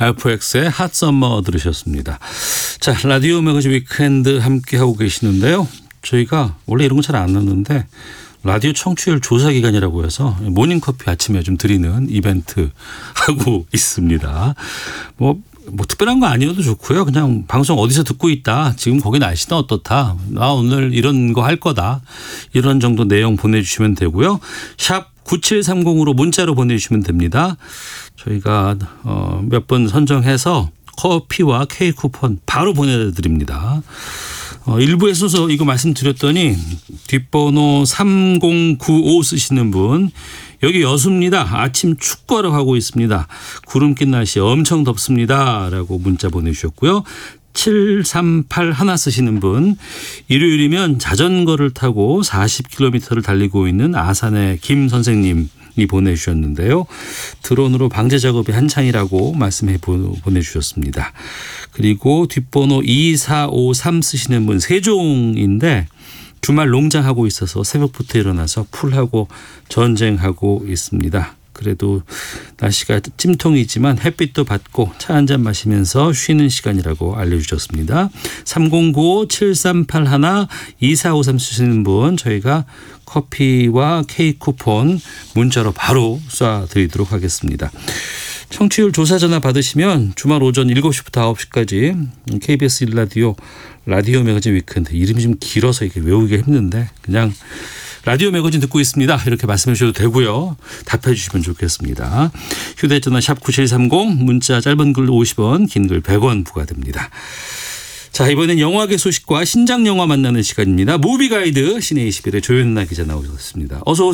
FX의 핫썸머 들으셨습니다. 자, 라디오 매거진 위크엔드 함께하고 계시는데요. 저희가 원래 이런 거 잘 안 하는데 라디오 청취율 조사 기간이라고 해서 모닝커피 아침에 좀 드리는 이벤트 하고 있습니다. 뭐 특별한 거 아니어도 좋고요. 그냥 방송 어디서 듣고 있다. 지금 거기 날씨는 어떻다. 나 오늘 이런 거 할 거다. 이런 정도 내용 보내주시면 되고요. 샵 9730으로 문자로 보내주시면 됩니다. 저희가 몇 분 선정해서 커피와 케이크 쿠폰 바로 보내드립니다. 일부에서 이거 말씀드렸더니 뒷번호 3095 쓰시는 분, 여기 여수입니다. 아침 축구하러 가고 있습니다. 구름 낀 날씨 엄청 덥습니다. 라고 문자 보내주셨고요. 7381 쓰시는 분, 일요일이면 자전거를 타고 40km를 달리고 있는 아산의 김 선생님이 보내주셨는데요. 드론으로 방제 작업이 한창이라고 말씀해 보내주셨습니다. 그리고 뒷번호 2453 쓰시는 분, 세종인데 주말 농장하고 있어서 새벽부터 일어나서 풀하고 전쟁하고 있습니다. 그래도 날씨가 찜통이지만 햇빛도 받고 차 한잔 마시면서 쉬는 시간이라고 알려주셨습니다. 3095-7381-2453 쓰시는 분, 저희가 커피와 케이크 쿠폰 문자로 바로 쏴드리도록 하겠습니다. 청취율 조사 전화 받으시면 주말 오전 7시부터 9시까지 KBS 1라디오 라디오 매거진 위크엔드, 이름이 좀 길어서 이렇게 외우기가 힘든데 그냥 라디오 매거진 듣고 있습니다. 이렇게 말씀해 주셔도 되고요. 답해 주시면 좋겠습니다. 휴대전화 샵 9730, 문자 짧은 글 50원, 긴 글 100원 부과됩니다. 자, 이번엔 영화계 소식과 신작 영화 만나는 시간입니다. 무비가이드 시내21의 조현나 기자 나오셨습니다. 어서 오세요.